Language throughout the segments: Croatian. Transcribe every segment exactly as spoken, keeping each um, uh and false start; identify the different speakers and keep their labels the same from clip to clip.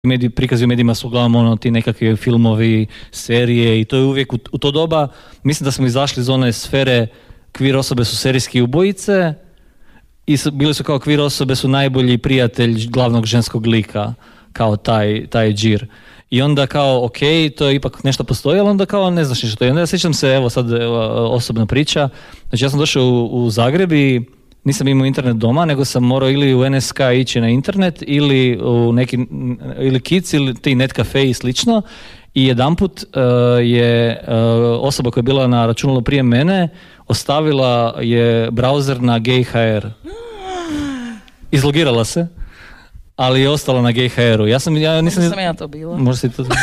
Speaker 1: mediji, prikazi u medijima su uglavnom ono, ti nekakvi filmovi, serije i to je uvijek u, u to doba, mislim da smo izašli iz one sfere queer osobe su serijski ubojice i su, bili su kao queer osobe su najbolji prijatelj glavnog ženskog lika, kao taj, taj džir. I onda kao, ok, to je ipak nešto postoji, ali onda kao ne znaš ništa. I onda ja sjećam se, evo sad evo, osobna priča, znači ja sam došao u, u Zagreb i nisam imao internet doma, nego sam morao ili u N S K ići na internet ili u neki, ili Kids ili ti net kafe i slično. I jedanput uh, je uh, osoba koja je bila na računalu prije mene ostavila je browser na gay H R. Izlogirala se, ali je ostala na gay H R-u. Ja sam, ja nisam...
Speaker 2: Možda sam ja to bila.
Speaker 1: Možda si to...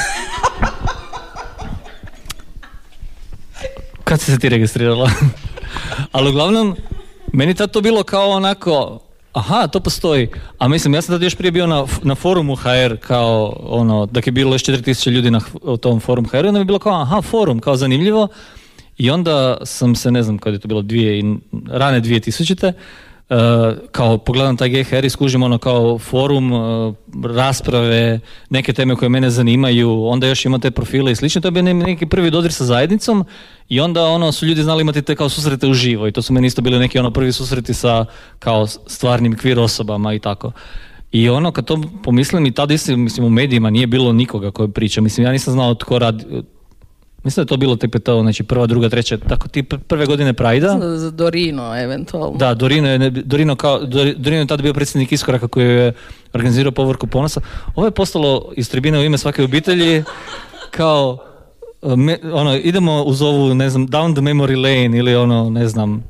Speaker 1: Kad si se ti registrirala? Ali uglavnom, meni tad to bilo kao onako, aha, to postoji. A mislim, ja sam tad još prije bio na, na forumu H R, kao ono, dok je bilo još četiri tisuće ljudi na tom forumu H R, onda mi je bilo kao, aha, forum, kao zanimljivo. I onda sam se, ne znam kada je to bilo, dvije, rane dvije tisućite, Uh, kao pogledam taj G H R i skužim ono kao forum, uh, rasprave, neke teme koje mene zanimaju, onda još ima te profile i slično, to je bio neki prvi dodir sa zajednicom i onda ono su ljudi znali imati te kao susrete uživo i to su meni isto bili neki ono prvi susreti sa kao stvarnim queer osobama i tako. I ono kad to pomislim i tada isto, mislim u medijima nije bilo nikoga koji priča, mislim ja nisam znao tko radi. Mislim da je to bilo tek to, znači prva, druga, treća, tako ti prve godine Prajda.
Speaker 2: Za Dorino, eventualno.
Speaker 1: Da, Dorino je, Dorino kao, Dorino je tada bio predsjednik Iskoraka koji je organizirao Povorku ponosa. Ovo je postalo iz tribine u ime svake obitelji kao, me, ono, idemo uz ovu, ne znam, down the memory lane ili ono, ne znam,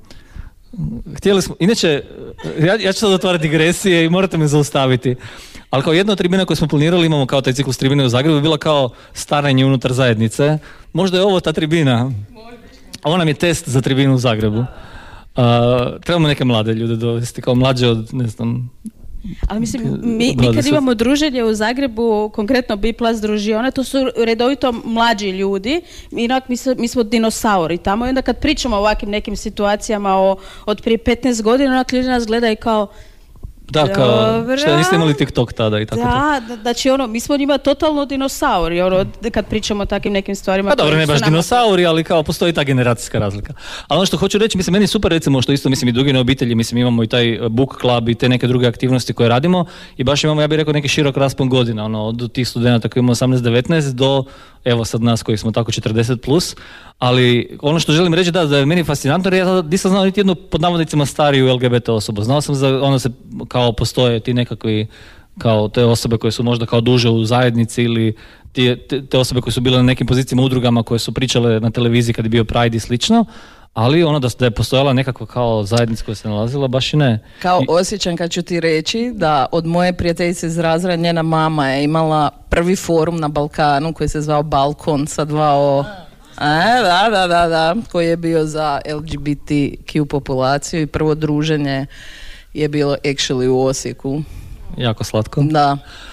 Speaker 1: htjeli smo, inače, ja, ja ću sad otvarati digresije i morate me zaustaviti. Ali kao jedna od tribina koju smo planirali, imamo kao taj ciklus tribine u Zagrebu, je bila kao starenje unutar zajednice. Možda je ovo ta tribina. Ovo nam je test za tribinu u Zagrebu. Uh, trebamo neke mlade ljude dovesti, kao mlađe od, ne znam...
Speaker 2: Ali mislim, mi, mi kad imamo druženje u Zagrebu, konkretno B plus družione, to su redovito mlađi ljudi, inak mi, mi smo dinosauri tamo i onda kad pričamo o ovakvim nekim situacijama o, od prije petnaest godina, onak ljudi nas gledaju kao
Speaker 1: da, kao, što niste imali TikTok tada i tako
Speaker 2: da, to. Da, znači ono, mi smo njima totalno dinosauri, ono, kad pričamo o takvim nekim stvarima.
Speaker 1: Pa dobro, ne baš dinosauri, ali kao postoji ta generacijska razlika. Ali ono što hoću reći, mislim, meni je super recimo što isto, mislim, i Dugine obitelji, mislim, imamo i taj book club i te neke druge aktivnosti koje radimo i baš imamo, ja bih rekao, neki širok raspon godina, ono, od tih studenta koji imamo osamnaest devetnaest do, evo sad nas koji smo tako četrdeset plus, ali ono što želim reći da, da je meni fascinantno, jer ja nisam znao niti jednu pod navodnicima stariju L G B T osobu. Znao sam za ono se kao postoje ti nekakvi kao te osobe koje su možda kao duže u zajednici ili ti, te, te osobe koje su bile na nekim pozicijama udrugama koje su pričale na televiziji kad je bio Pride i slično, ali ono da, da je postojala nekakva kao zajednica koja se nalazila, baš i ne.
Speaker 2: Kao osjećam kad ću ti reći da od moje prijateljice iz razreda njena mama je imala prvi forum na Balkanu koji se zvao Balkon sa dva o... A, da, da, da, da, koji je bio za L G B T Q populaciju i prvo druženje je bilo actually u Osijeku.
Speaker 1: Jako slatko.
Speaker 2: Da.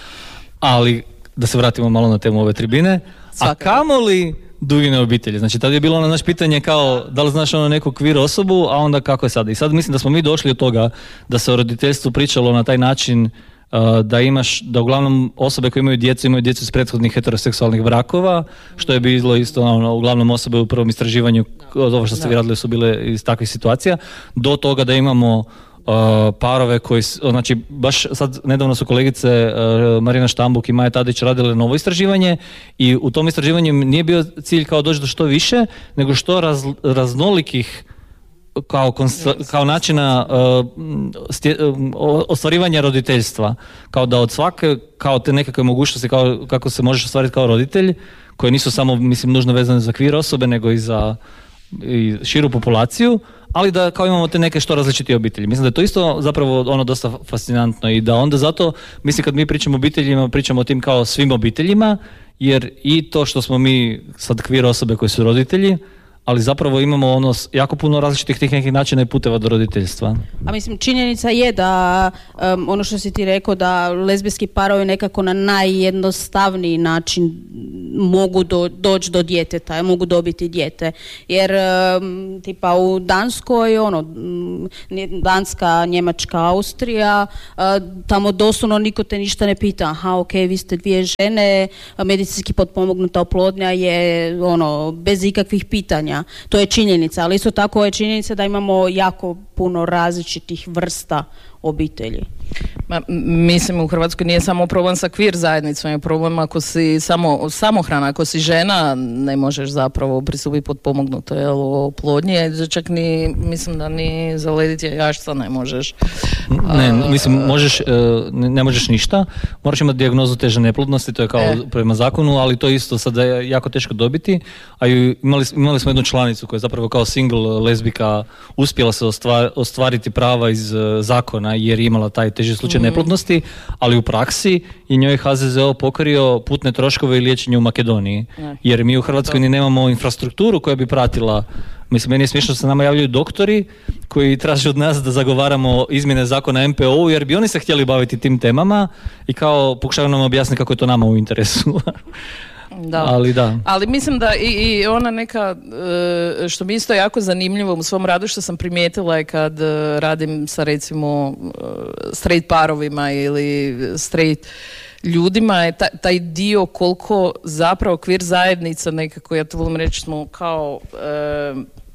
Speaker 1: Ali, da se vratimo malo na temu ove tribine, svaka. A kamoli Dugine obitelji? Znači, tada je bilo ono naše pitanje kao, da li znaš ono neku queer osobu, a onda kako je sad? I sad mislim da smo mi došli od toga da se o roditeljstvu pričalo na taj način Uh, da imaš, da uglavnom osobe koje imaju djecu imaju djecu iz prethodnih heteroseksualnih brakova, što je bilo isto ono, uglavnom osobe u prvom istraživanju, ovo što ste vi radili su bile iz takvih situacija, do toga da imamo uh, parove koji, znači baš sad nedavno su kolegice uh, Marina Štambuk i Maja Tadić radile novo istraživanje i u tom istraživanju nije bio cilj kao doći do što više, nego što raz, raznolikih kao, konsta, kao načina uh, stje, uh, ostvarivanja roditeljstva, kao da od svake, kao te nekakve mogućnosti kao, kako se možeš ostvariti kao roditelj, koje nisu samo, mislim, nužno vezane za queer osobe, nego i za i širu populaciju, ali da kao imamo te neke što različite obitelji. Mislim da je to isto zapravo ono dosta fascinantno i da onda zato, mislim, kad mi pričamo o obiteljima, pričamo o tim kao svim obiteljima, jer i to što smo mi sad queer osobe koji su roditelji, ali zapravo imamo ono jako puno različitih tih nekih načina i puteva do roditeljstva.
Speaker 2: A mislim, činjenica je da um, ono što si ti rekao, da lezbijski parovi nekako na najjednostavniji način
Speaker 3: mogu do, doći do djeteta, mogu dobiti dijete. Jer um, tipa u Danskoj, ono, Danska, Njemačka, Austrija, uh, tamo doslovno niko te ništa ne pita. Aha, ok, vi ste dvije žene, medicinski potpomognuta oplodnja je ono, bez ikakvih pitanja. To je činjenica, ali isto tako je činjenica da imamo jako puno različitih vrsta obitelji.
Speaker 2: Ma, mislim, u Hrvatskoj nije samo problem sa queer zajednicom, je problem ako si samo, samohrana, ako si žena, ne možeš zapravo pristupiti potpomognutoj oplodnji, čak ni, mislim da ni zalediti jajašca ne možeš.
Speaker 1: Ne, mislim, možeš, ne, ne možeš ništa, moraš imati dijagnozu teže neplodnosti, to je kao e. prema zakonu, ali to isto sada je jako teško dobiti, a imali, imali smo jednu članicu koja je zapravo kao single lezbika uspjela se ostvar, ostvariti prava iz zakona jer je imala taj teži slučaj mm. neplodnosti, ali u praksi je njoj H Z Z O pokrio putne troškove i liječenje u Makedoniji. Ne. Jer mi u Hrvatskoj ni nemamo infrastrukturu koja bi pratila. Mislim, meni je smiješno da se nama javljaju doktori koji traže od nas da zagovaramo izmjene zakona M P O-u jer bi oni se htjeli baviti tim temama i kao pokušavaju nam objasniti kako je to nama u interesu.
Speaker 2: Da. Ali da. Ali mislim da i, i ona neka, što mi isto jako zanimljivo u svom radu što sam primijetila je kad radim sa recimo straight parovima ili straight ljudima je taj, taj dio koliko zapravo queer zajednica nekako, ja to volim reći, smo kao e,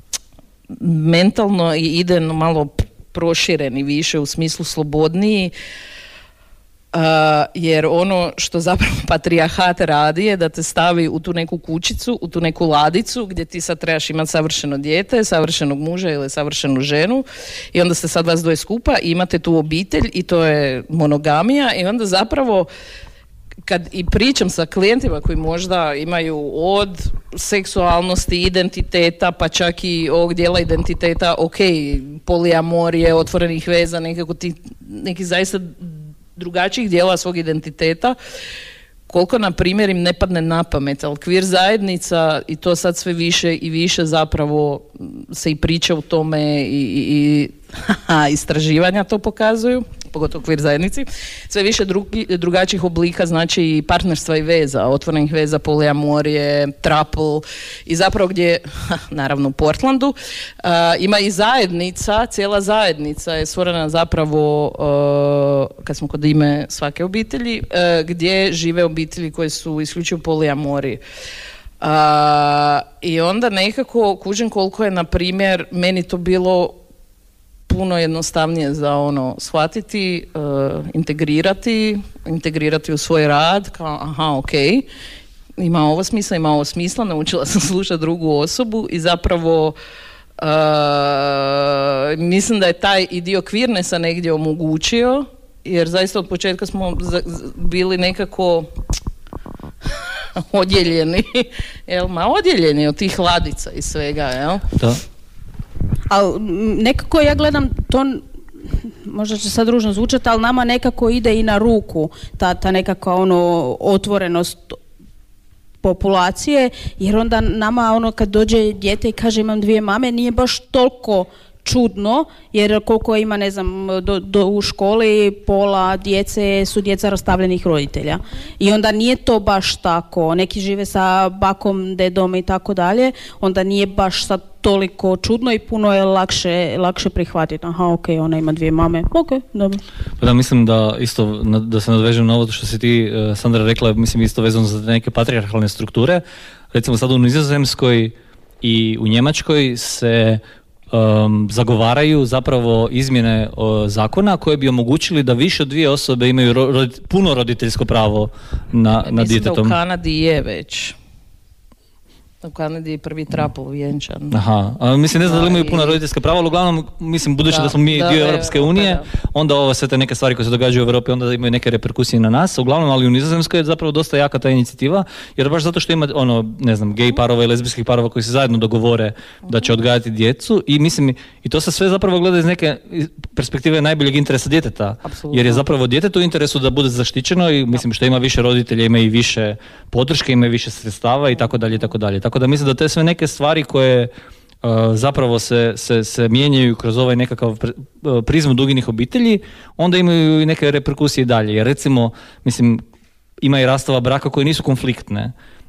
Speaker 2: mentalno i idejno malo prošireni više u smislu slobodniji. Uh, jer ono što zapravo patrijarhat radi je da te stavi u tu neku kućicu, u tu neku ladicu gdje ti sad trebaš imati savršeno dijete, savršenog muža ili savršenu ženu i onda ste sad vas dvoje skupa i imate tu obitelj i to je monogamija i onda zapravo kad i pričam sa klijentima koji možda imaju od seksualnosti, identiteta, pa čak i ovog dijela identiteta, ok, poliamorije, otvorenih veza, nekako ti, neki zaista drugačijih dijela svog identiteta, koliko na primjer im ne padne na pamet, ali queer zajednica i to sad sve više i više zapravo se i priča u tome i, i, i istraživanja to pokazuju, pogotovo queer zajednici, sve više drugi, drugačijih oblika, znači partnerstva i veza, otvorenih veza, poliamorije, trouble i zapravo gdje, naravno u Portlandu, uh, ima i zajednica, cijela zajednica je stvorena zapravo, uh, kad smo kod ime svake obitelji, uh, gdje žive obitelji koje su isključivo poliamoriji. Uh, I onda nekako kužim koliko je, na primjer, meni to bilo puno jednostavnije za ono shvatiti, uh, integrirati, integrirati u svoj rad, kao aha, ok, ima ovo smisla, ima ovo smisla, naučila sam slušati drugu osobu i zapravo uh, mislim da je taj i dio queernessa negdje omogućio, jer zaista od početka smo za, bili nekako odjeljeni, jel, ma odjeljeni od tih ladica i svega, jel?
Speaker 1: Da.
Speaker 3: Ali nekako ja gledam to, možda će sad ružno zvučati, ali nama nekako ide i na ruku ta, ta nekakva ono otvorenost populacije, jer onda nama ono kad dođe dijete i kaže imam dvije mame, nije baš toliko čudno, jer koliko ima, ne znam, do, do, u školi pola djece su djeca rastavljenih roditelja. I onda nije to baš tako. Neki žive sa bakom, dedom i tako dalje, onda nije baš sad toliko čudno i puno je lakše, lakše prihvatiti. Aha, ok, ona ima dvije mame. Ok, dobro.
Speaker 1: Pa da, mislim da isto, da se nadvežem na ovo što si ti, Sandra, rekla, mislim isto vezano za neke patrijarhalne strukture. Recimo sad u Nizozemskoj i u Njemačkoj se Um, zagovaraju zapravo izmjene o, zakona koje bi omogućili da više od dvije osobe imaju ro, ro, puno roditeljsko pravo na, na djetetom.
Speaker 2: Mislim da u Kanadi je već. U Kanadi je prvi trapl vjenčan.
Speaker 1: Aha, a mislim ne znam da li imaju puno roditeljska prava, ali uglavnom, mislim, budući da, da smo mi da, dio Europske unije, da. onda ovo sve te neke stvari koje se događaju u Europi, onda imaju neke reperkusije na nas, uglavnom, ali u Nizozemskoj je zapravo dosta jaka ta inicijativa, jer baš zato što ima, ono, ne znam, gej parova i lezbijskih parova koji se zajedno dogovore da će odgajati djecu i mislim, i to se sve zapravo gleda iz neke perspektive najboljeg interesa djeteta, apsolutno. Jer je zapravo djetetu u interesu da bude zaštićeno i mislim što ima više roditelja, ima i više podrške, ima i više sredstava i tako dalje i tako dalje. Tako da mislim da te sve neke stvari koje uh, zapravo se, se, se mijenjaju kroz ovaj nekakav prizmu duginih obitelji, onda imaju i neke reperkusije dalje. Jer recimo, mislim, ima i rastava braka koje nisu konfliktne.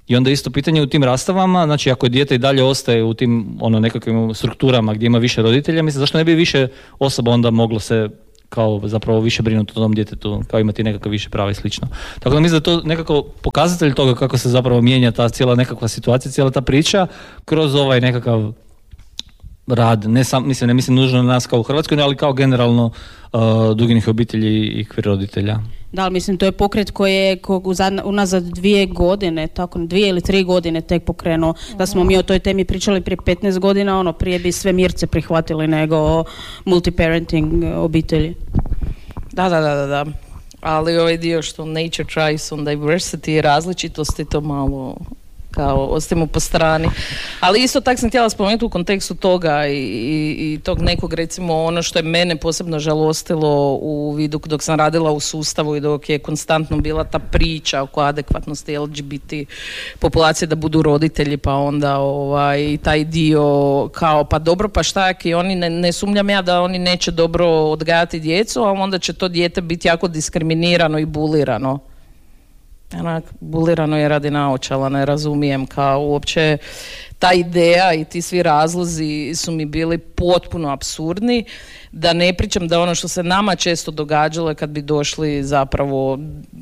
Speaker 1: I onda isto pitanje u tim rastavama, znači ako dijete i dalje ostaje u tim ono nekakvim strukturama gdje ima više roditelja, mislim zašto ne bi više osoba onda moglo se kao zapravo više brinuti o tom djetetu, kao imati nekakve više prava i slično. Tako da mislim da je to nekako pokazatelj toga kako se zapravo mijenja ta cijela nekakva situacija, cijela ta priča kroz ovaj nekakav rad, ne sam, mislim, ne mislim nužno na nas kao u Hrvatskoj, ali kao generalno uh, duginih obitelji i kvir roditelja.
Speaker 3: Da, ali mislim to je pokret koji je unazad dvije godine, tako dvije ili tri godine tek pokrenuo, da smo mi o toj temi pričali prije petnaest godina, ono prije bi sve mirce prihvatili nego multiparenting obitelji.
Speaker 2: Da, da, da, da, da. Ali ovaj dio što nature tries on diversity i različitosti, to malo kao ostavimo po strani. Ali isto tako sam htjela spomenuti u kontekstu toga i, i, i tog nekog, recimo, ono što je mene posebno žalostilo u vidu dok sam radila u sustavu i dok je konstantno bila ta priča oko adekvatnosti L G B T populacije da budu roditelji, pa onda ovaj, taj dio kao pa dobro, pa šta je, oni ne, ne sumnjam ja da oni neće dobro odgajati djecu, a onda će to dijete biti jako diskriminirano i bulirano. Onak, bulirano je radi naočala, ne razumijem, kao uopće ta ideja i ti svi razlozi su mi bili potpuno apsurdni, da ne pričam da ono što se nama često događalo kad bi došli zapravo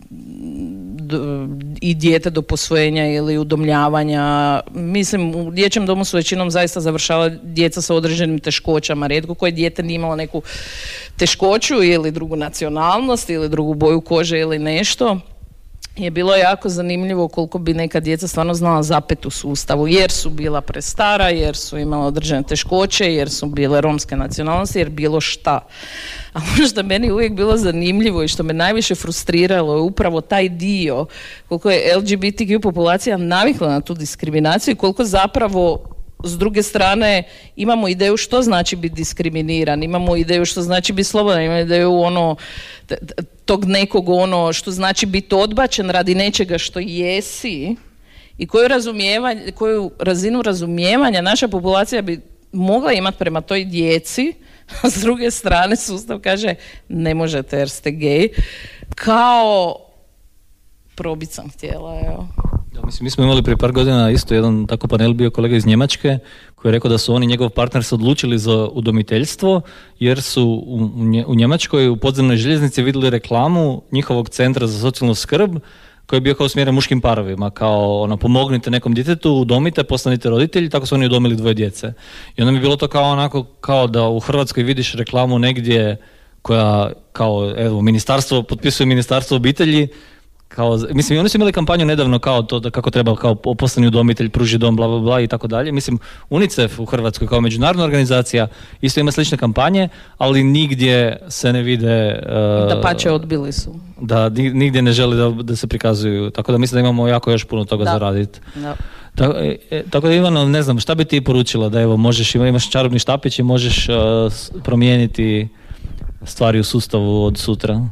Speaker 2: d- i dijete do posvojenja ili udomljavanja, mislim u dječjem domu su većinom zaista završala djeca sa određenim teškoćama, rijetko koje dijete nije imalo neku teškoću ili drugu nacionalnost ili drugu boju kože ili nešto. Je bilo jako zanimljivo koliko bi neka djeca stvarno znala zapet u sustavu, jer su bila prestara, jer su imala određene teškoće, jer su bile romske nacionalnosti, jer bilo šta. A ono što meni uvijek bilo zanimljivo i što me najviše frustriralo je upravo taj dio koliko je L G B T Q populacija navikla na tu diskriminaciju i koliko zapravo s druge strane imamo ideju što znači biti diskriminiran, imamo ideju što znači biti slobodan, imamo ideju ono tog nekog ono što znači biti odbačen radi nečega što jesi i koju, razumijevanje, koju razinu razumijevanja naša populacija bi mogla imati prema toj djeci, a s druge strane sustav kaže ne možete jer ste gej, kao probit sam htjela, evo.
Speaker 1: Da, mislim, mi smo imali prije par godina isto jedan tako panel, bio kolega iz Njemačke koji je rekao da su oni i njegov partner se odlučili za udomiteljstvo jer su u, u Njemačkoj u podzemnoj željeznici vidjeli reklamu njihovog centra za socijalnu skrb koji je bio kao smjeren muškim parovima, kao ono, pomognite nekom djetetu, udomite, postanite roditelji, tako su oni udomili dvoje djece. I onda mi je bilo to kao onako, kao da u Hrvatskoj vidiš reklamu negdje koja, kao, evo, ministarstvo, potpisuje ministarstvo obitelji, kao, mislim, oni su imali kampanju nedavno kao to da kako treba kao postani udomitelj, pruži dom, bla, bla, bla i tako dalje. Mislim, UNICEF u Hrvatskoj kao međunarodna organizacija isto ima slične kampanje, ali nigdje se ne vide... Uh,
Speaker 2: da pače odbili su.
Speaker 1: Da, nigdje ne želi da, da se prikazuju. Tako da mislim da imamo jako još puno toga
Speaker 2: da.
Speaker 1: za raditi.
Speaker 2: Da.
Speaker 1: Tako, e, tako da Ivano, ne znam, šta bi ti poručila da evo možeš, imaš čarobni štapić i možeš uh, promijeniti stvari u sustavu od sutra?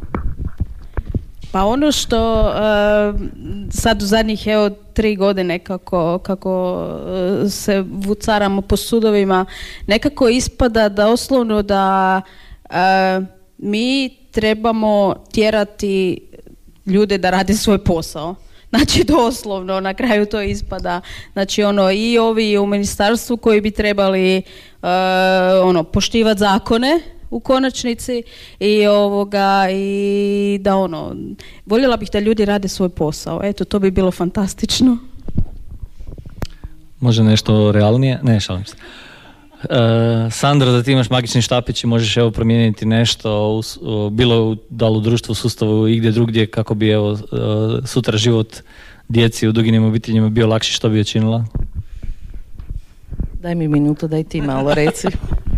Speaker 3: Pa ono što uh, sad u zadnjih evo tri godine kako, kako uh, se vucaramo po sudovima, nekako ispada da osnovno da uh, mi trebamo tjerati ljude da rade svoj posao. Znači doslovno na kraju to ispada. Znači ono i ovi u ministarstvu koji bi trebali uh, ono poštivati zakone u konačnici i ovoga i da ono voljela bih da ljudi rade svoj posao. Eto, to bi bilo fantastično.
Speaker 1: Može nešto realnije? Ne, šalim se. Uh, Sandra, da ti imaš magični štapić i možeš evo promijeniti nešto u, u, bilo u, da li u društvu, u sustavu i gdje drugdje kako bi evo uh, sutra život djeci u duginim obiteljima bio lakši, što bi učinila?
Speaker 2: Daj mi minutu, daj ti malo reci.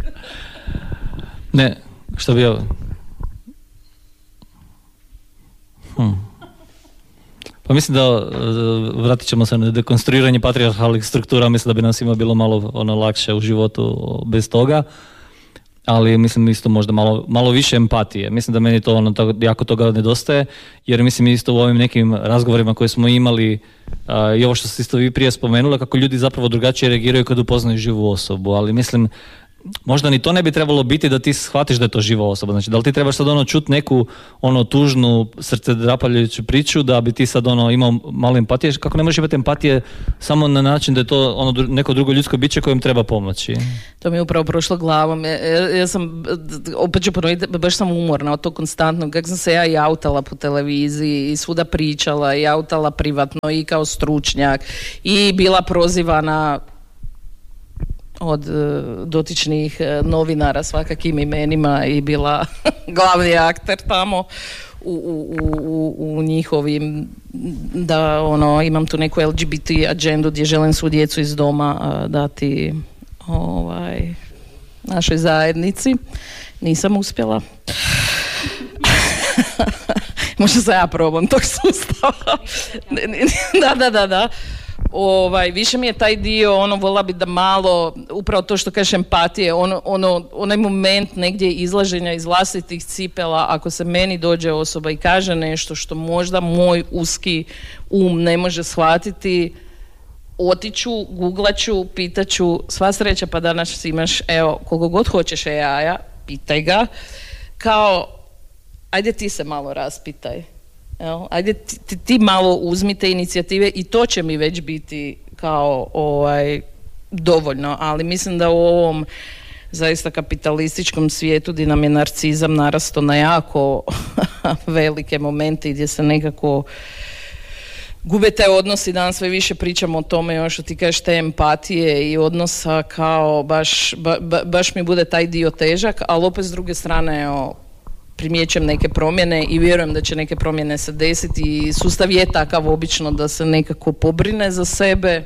Speaker 1: Ne, što bi evo... Hm. Pa mislim da uh, vratit ćemo se na dekonstruiranje patrijarhalnih struktura, mislim da bi nam svima bilo malo ono lakše u životu bez toga, ali mislim isto možda malo, malo više empatije. Mislim da meni to ono to, jako toga nedostaje, jer mislim isto u ovim nekim razgovorima koje smo imali uh, i ovo što ste isto vi prije spomenuli, kako ljudi zapravo drugačije reagiraju kad upoznaju živu osobu, ali mislim možda ni to ne bi trebalo biti da ti shvatiš da je to živa osoba. Znači, da li ti trebaš sad ono čuti neku ono tužnu, srce drapaljuću priču da bi ti sad ono imao malo empatije? Kako ne možeš imati empatije samo na način da je to ono neko drugo ljudsko biće kojem treba pomoći?
Speaker 2: To mi je upravo prošlo glavom. Ja, ja sam, opet ću ponoviti, baš sam umorna od tog konstantnog. Kako sam se ja i autala po televiziji i svuda pričala i autala privatno i kao stručnjak i bila prozivana od uh, dotičnih uh, novinara svakakim imenima i bila glavni akter tamo u, u, u, u njihovim, da ono, imam tu neku L G B T agendu gdje želim svu djecu iz doma uh, dati ovaj, našoj zajednici. Nisam uspjela. Možda sam ja problem tog sustava. da, da, da, da. Ovaj, više mi je taj dio, ono, volila bi da malo, upravo to što kažeš empatije, ono, ono, onaj moment negdje izlaženja iz vlastitih cipela, ako se meni dođe osoba i kaže nešto što možda moj uski um ne može shvatiti, otiću, googlaću, pitaću, sva sreća pa danas imaš, evo, koliko god hoćeš jaja, pitaj ga, kao, ajde ti se malo raspitaj. Evo, ajde ti, ti malo uzmite inicijative i to će mi već biti kao ovaj, dovoljno, ali mislim da u ovom zaista kapitalističkom svijetu gdje nam je narcizam narasto na jako velike momente gdje se nekako gube te odnosi. Danas sve više pričamo o tome, još što ti kažeš te empatije i odnosa, kao baš, ba, ba, baš mi bude taj dio težak, ali opet s druge strane evo, primjećujem neke promjene i vjerujem da će neke promjene se desiti i sustav je takav obično da se nekako pobrine za sebe.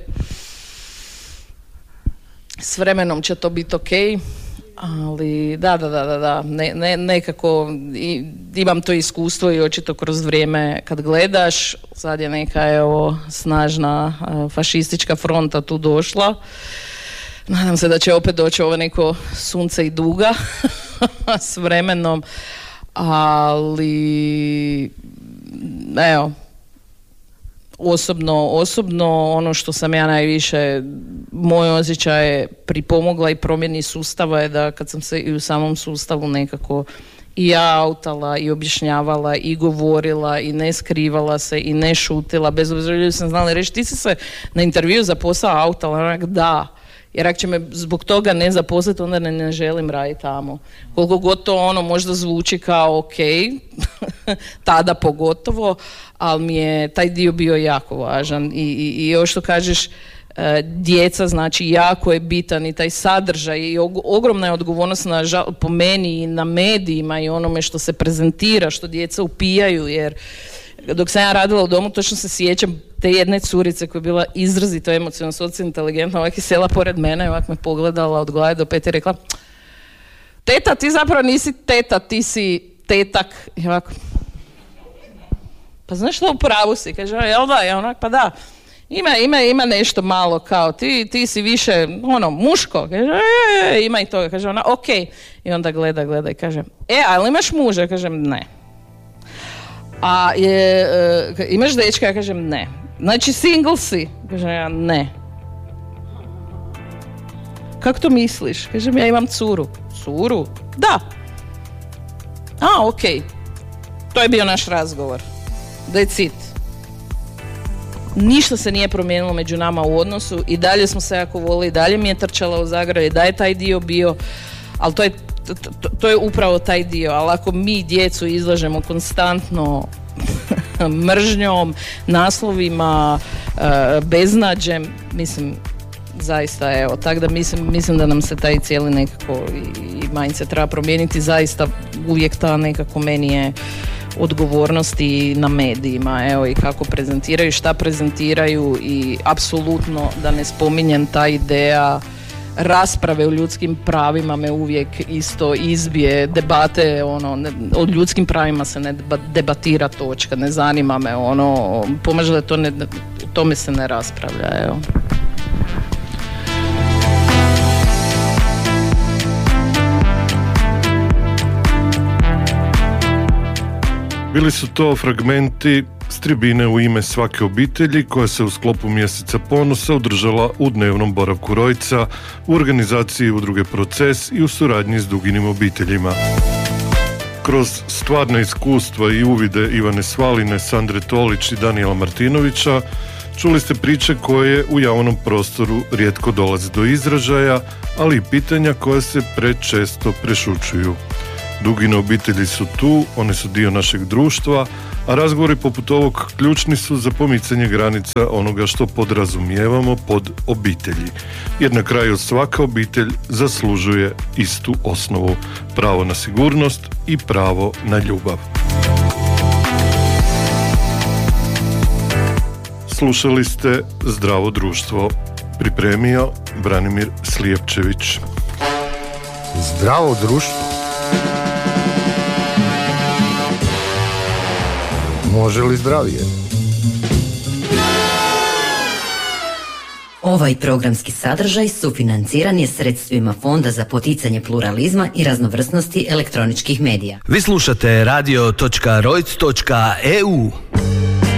Speaker 2: S vremenom će to biti ok, ali da, da, da, da, da. Ne, ne, nekako i, imam to iskustvo i očito kroz vrijeme kad gledaš, sad je neka evo, snažna fašistička fronta tu došla. Nadam se da će opet doći ovo neko sunce i duga s vremenom. Ali evo, osobno, osobno ono što sam ja najviše, moj osjećaj je pripomogla i promjeni sustava je da kad sam se i u samom sustavu nekako i ja autala i objašnjavala i govorila i ne skrivala se i ne šutila, bez obzira ljudi sam znali reći ti si se na intervju za posao autala, onak da. Jer ako će me zbog toga ne zaposliti, onda ne, ne želim raditi tamo. Koliko god to ono možda zvuči kao ok, tada pogotovo, ali mi je taj dio bio jako važan. I, i, i još što kažeš, e, djeca, znači jako je bitan i taj sadržaj i og- ogromna je odgovornost na žal- po meni i na medijima i onome što se prezentira, što djeca upijaju, jer dok sam ja radila u domu, točno se sjećam te jedne curice koja je bila izrazito emocionalno, socijalno inteligentna, ovak je sjela pored mene i ovak me pogledala od glave do pete i rekla teta, ti zapravo nisi teta, ti si tetak. I ovako, pa znaš što u pravu si? Kaže, jel da? Ja onak, pa da. Ima, ima, ima nešto malo kao, ti, ti si više, ono, muško. Kaže, e, e, ima i toga. Kaže ona, ok. I onda gleda, gleda i kaže, e, ali imaš muža? Kažem, ne. A je, e, imaš dečka? Ja kažem, ne. Znači, single si? Kažem, ja, ne. Kako to misliš? Kažem, ja imam curu. Curu? Da. A, ok. To je bio naš razgovor. That's it. Ništa se nije promijenilo među nama u odnosu i dalje smo se jako volili, dalje mi je trčala u zagradi, da je taj dio bio, ali to je, to, to je upravo taj dio, ali ako mi djecu izlažemo konstantno mržnjom, naslovima, beznađem, mislim, zaista, evo, tako da mislim, mislim da nam se taj cijeli nekako i, i mindset treba promijeniti, zaista uvijek ta nekako meni je odgovornosti na medijima, evo, i kako prezentiraju, šta prezentiraju i apsolutno da ne spominjem ta ideja rasprave o ljudskim pravima me uvijek isto izbije, debate, ono, ne, o ljudskim pravima se ne debatira, točka, ne zanima me, ono, pomaže da to ne, tome se ne raspravlja, evo.
Speaker 4: Bili su to fragmenti s tribine u ime svake obitelji koja se u sklopu mjeseca ponosa održala u dnevnom boravku Rojca u organizaciji udruge Proces i u suradnji s Duginim obiteljima. Kroz stvarna iskustva i uvide Ivane Svaline, Sandre Tolić i Danijela Martinovića čuli ste priče koje u javnom prostoru rijetko dolaze do izražaja, ali i pitanja koja se prečesto prešućuju. Dugine obitelji su tu, one su dio našeg društva, a razgovori poput ovog ključni su za pomicanje granica onoga što podrazumijevamo pod obitelji. Jer na kraju svaka obitelj zaslužuje istu osnovu, pravo na sigurnost i pravo na ljubav. Slušali ste Zdravo društvo, pripremio Branimir Slijepčević.
Speaker 5: Zdravo društvo? Može li zdravije?
Speaker 6: Ovaj programski sadržaj sufinanciran je sredstvima Fonda za poticanje pluralizma i raznovrsnosti elektroničkih medija.
Speaker 7: Vi slušate radio točka rojc točka e u.